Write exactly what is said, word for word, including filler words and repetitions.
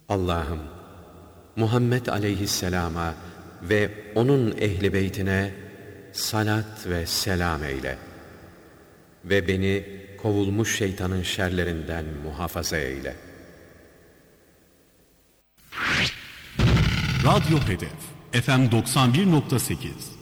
Allah'ım, Muhammed aleyhisselama ve onun ehli beytine salat ve selam eyle. Ve beni kovulmuş şeytanın şerlerinden muhafaza eyle. Radyo Hedef F M doksan bir nokta sekiz